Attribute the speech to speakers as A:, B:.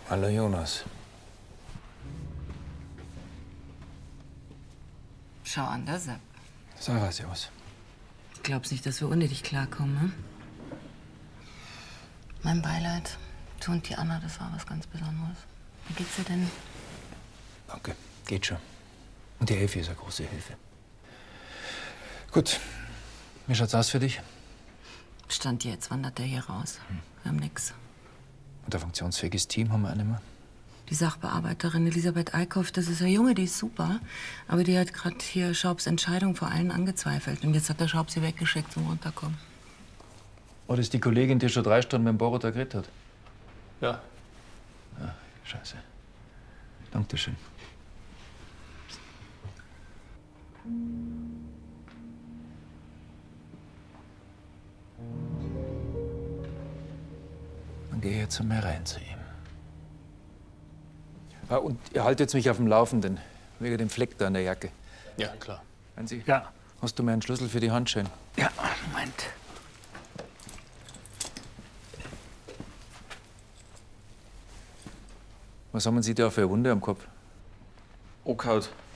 A: Hallo Jonas.
B: Schau an, der Sepp.
A: Sarah, servus.
B: Ich glaub's nicht, dass wir ohne dich klarkommen, ne? Mein Beileid. Du und die Anna, das war was ganz Besonderes. Wie geht's dir denn?
A: Danke, geht schon. Und die Elfi ist eine große Hilfe. Gut, wie schaut's aus für dich?
B: Stand jetzt wandert der hier raus. Wir haben nix.
A: Und ein funktionsfähiges Team haben wir auch nicht mehr.
B: Die Sachbearbeiterin Elisabeth Eickhoff, das ist eine Junge, die ist super. Aber die hat gerade hier Schaubs Entscheidung vor allen angezweifelt. Und jetzt hat der Schaub sie weggeschickt zum Runterkommen.
A: War das die Kollegin, die schon 3 Stunden mit dem Borota geredet hat?
C: Ja.
A: Ah, scheiße. Dankeschön. Dann gehe ich jetzt mal rein zu ihm. Ah, und ihr haltet mich auf dem Laufenden, wegen dem Fleck da an der Jacke.
C: Ja, klar.
A: Hansi?
C: Ja.
A: Hast du mir einen Schlüssel für die Handschellen?
C: Ja, Moment.
A: Was haben Sie da für eine Wunde am Kopf?
C: Ockhaut.